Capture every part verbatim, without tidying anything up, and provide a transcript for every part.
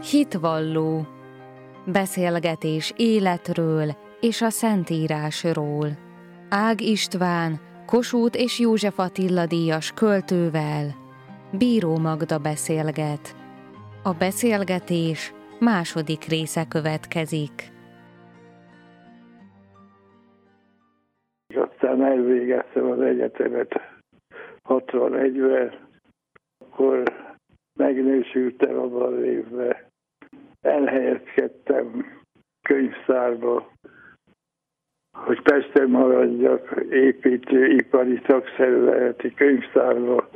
Hitvalló. Beszélgetés életről és a Szentírásról. Ág István, Kossuth és József Attila díjas költővel. Bíró Magda beszélget. A beszélgetés második része következik. Aztán elvégeztem az egyetemet hatvanegyben, akkor megnősültem abban az évben. Elhelyezkedtem könyvtárba, hogy Pesten maradjak, építőipari szakszervezeti könyvtárba.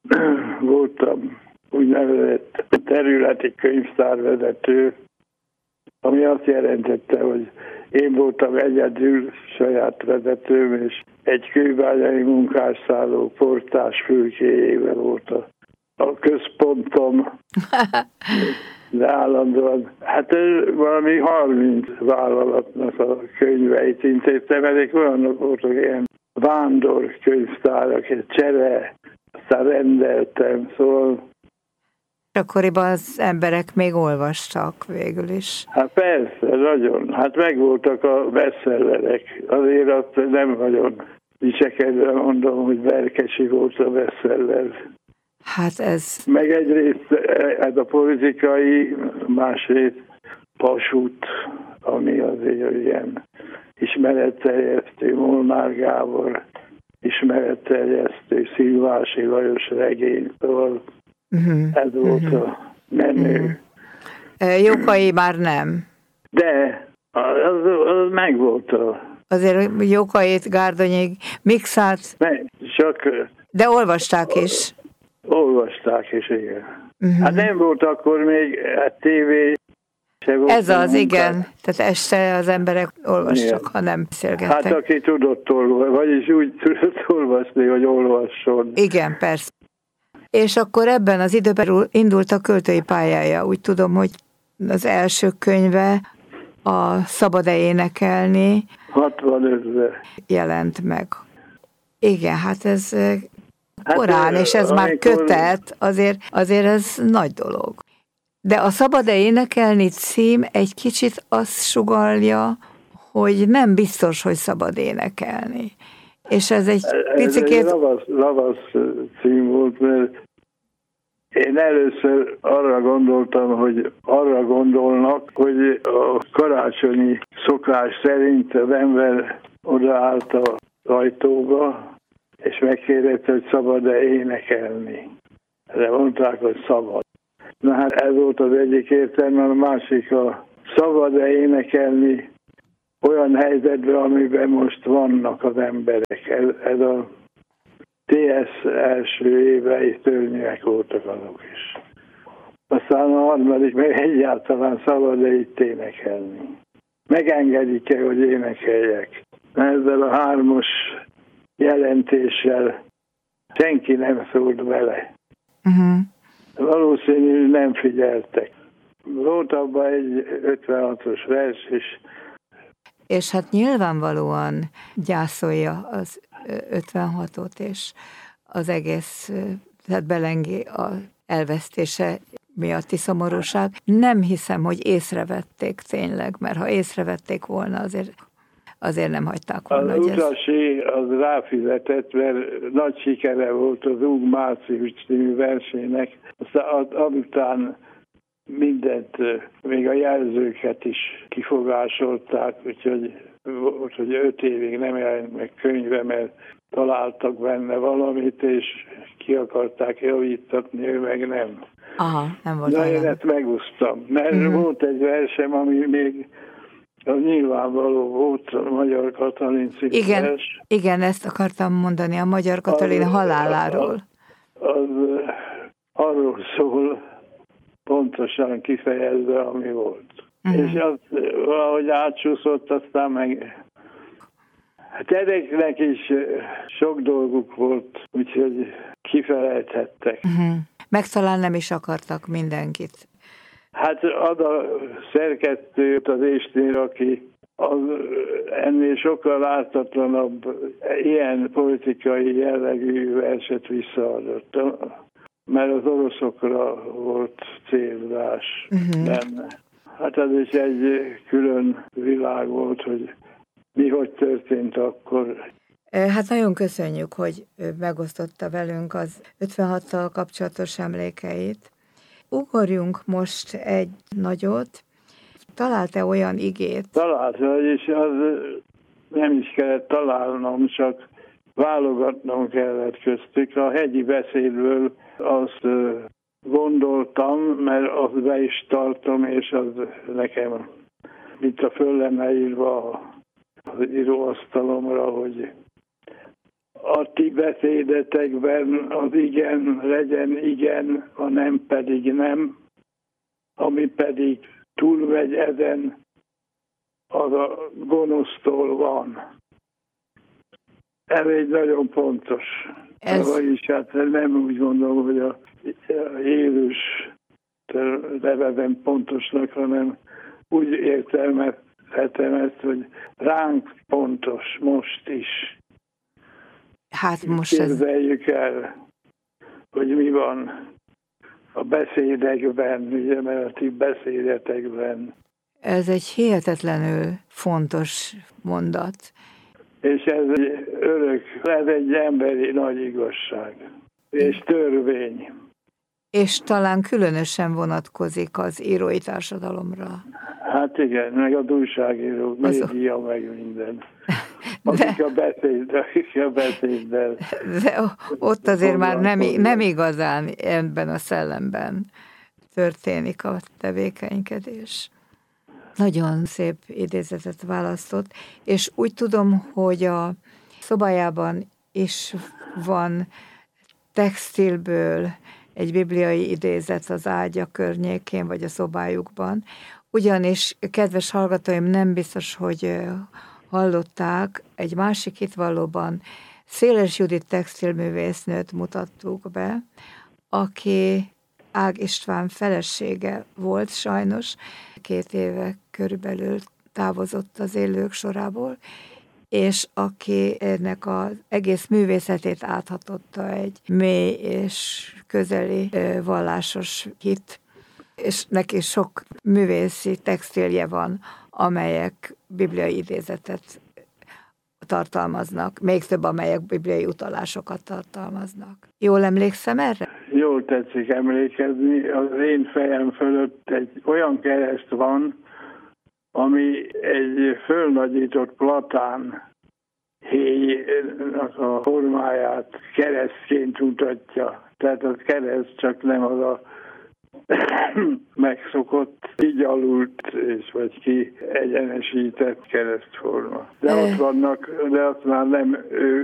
Voltam úgynevezett területi könyvtárvezető, ami azt jelentette, hogy én voltam egyedül saját vezetőm, és egy kőbányai munkásszálló portás fülkéjével volt a, a központom. De állandóan, hát valami harminc vállalatnak a könyveit intéztem, ezek olyanok voltak, ilyen vándor könyvtárak, egy csere, aztán rendeltem, szóval... Akkoriban az emberek még olvastak végül is. Hát persze, nagyon. Hát megvoltak a bestsellerek. Azért azt nem nagyon dicsekedve mondom, hogy Berkesi volt a bestseller. Hát ez... Meg egyrészt ez a politikai, másrészt Kossuth, ami azért ilyen ismeretterjesztő, Molnár Gábor, ismeretterjesztő, Szilvási Lajos regény, szóval uh-huh. ez volt uh-huh. a menő. Uh-huh. Jókai már nem. De, az, az megvolt a... Azért Jókait, Gárdonyig, Mikszát... Meg, csak... De olvasták is. Olvasták is, igen. Uh-huh. Hát nem volt akkor még hát tévé se volt. Ez az, igen. Tehát este az emberek olvastak, igen. Ha nem beszélgettek. Hát aki tudott olvasni, vagyis úgy tudott olvasni, hogy olvasson. Igen, persze. És akkor ebben az időben indult a költői pályája. Úgy tudom, hogy az első könyve, a Szabad-e énekelni hatvanötben jelent meg. Igen, hát ez... Hát korán, és ez már kötet, azért, azért ez nagy dolog. De a Szabad-e énekelni cím egy kicsit azt sugallja, hogy nem biztos, hogy szabad énekelni. És ez egy picikét... Ez egy lavasz, lavasz cím volt, mert én először arra gondoltam, hogy arra gondolnak, hogy a karácsonyi szokás szerint az ember odaállt az ajtóba, és megkérdezte, hogy szabad-e énekelni. De mondták, hogy szabad. Na hát ez volt az egyik értelme, a másik a szabad-e énekelni olyan helyzetben, amiben most vannak az emberek. Ez, ez a té es első évei szörnyűek voltak azok is. Aztán a harmadik, meg egyáltalán szabad-e itt énekelni. Megengedik-e, hogy énekeljek? Ezzel a hármas jelentéssel senki nem szólt bele. Uh-huh. Valószínűleg nem figyeltek. Volt abban egy ötvenhatos vers is. És hát nyilvánvalóan gyászolja az ötvenhatot, és az egész, tehát Belengé a elvesztése miatti szomorúság. Nem hiszem, hogy észrevették tényleg, mert ha észrevették volna, azért azért nem hagyták volna. Az utasi az ráfizetett, mert nagy sikere volt az Úg Március című versének. Aztán azután mindent, még a jelzőket is kifogásolták, úgyhogy volt, hogy öt évig nem jelent meg könyve, mert találtak benne valamit, és ki akarták javítatni, ő meg nem. Aha, nem volt. De én ezt megúsztam, mert uh-huh. volt egy versem, ami még az nyilvánvaló volt, a Magyar Katalin című igen, vers. Igen, ezt akartam mondani, a Magyar Katalin az, haláláról. Az, az arról szól, pontosan kifejezve, ami volt. Uh-huh. És az valahogy átsúszott, aztán meg... Hát ezeknek is sok dolguk volt, úgyhogy kifelejthettek. Uh-huh. Meg talán nem is akartak mindenkit. Hát az a szerkesztő, az Éstér, aki az ennél sokkal ártatlanabb ilyen politikai jellegű verset visszaadott. mert az oroszokra volt célzás uh-huh. benne. Hát ez is egy külön világ volt, hogy mi hogy történt akkor. Hát nagyon köszönjük, hogy megosztotta velünk az ötvenhattal kapcsolatos emlékeit. Ugorjunk most egy nagyot. Talált-e olyan igét? Találta, és az nem is kellett találnom, csak válogatnom kellett köztük. A hegyi beszédből azt gondoltam, mert azt be is tartom, és az nekem, mint a föl lenne írva az íróasztalomra, hogy a ti beszédetekben az igen legyen igen, a nem pedig nem, ami pedig túlmegy ezen, az a gonosztól van. Ez egy nagyon pontos. Ez... Vagyis hát nem úgy gondolom, hogy a élős nevezem pontosnak, hanem úgy értelmezhetem ezt, hogy ránk pontos most is. Hát most képzeljük ez... el, hogy mi van a beszédekben, ugye, mert a ti beszédetekben. Ez egy hihetetlenül fontos mondat. És ez egy örök, ez egy emberi nagy igazság. És törvény. És talán különösen vonatkozik az írói társadalomra. Hát igen, meg a újságírók, média, meg minden. Akik a beszéd, akik a beszéddel. De ott azért már nem, nem igazán ebben a szellemben történik a tevékenykedés. Nagyon szép idézetet választott, és úgy tudom, hogy a szobájában is van textilből egy bibliai idézet az ágya környékén, vagy a szobájukban. Ugyanis, kedves hallgatóim, nem biztos, hogy hallották, egy másik hitvallóban Széles Judit textilművésznőt mutattuk be, aki Ág István felesége volt sajnos, két éve körülbelül távozott az élők sorából, és aki ennek az egész művészetét áthatotta egy mély és közeli vallásos hit, és neki sok művészi textilje van, amelyek bibliai idézetet tartalmaznak, még több, amelyek bibliai utalásokat tartalmaznak. Jól emlékszem erre? Jól tetszik emlékezni. Az én fejem fölött egy olyan kereszt van, ami egy fölnagyított platán héjnak a formáját keresztként mutatja. Tehát az kereszt, csak nem az a megszokott, így alult, és vagy ki egyenesített keresztforma. De ott vannak, de azt már nem ő